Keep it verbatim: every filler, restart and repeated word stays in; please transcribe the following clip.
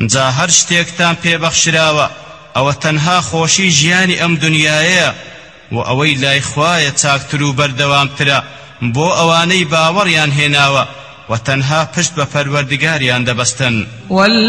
جا هەر شتێکتان پێبەخشراوە ئەوە تەنها خۆشی ژیانی ئەم دنیایەیە و ئەوەی لای خوایە چاکتر و بەردەوامترە بۆ ئەوانەی باوەڕیان هێناوە و تەنها پشت بە پەروەردگاریان دەبەستن.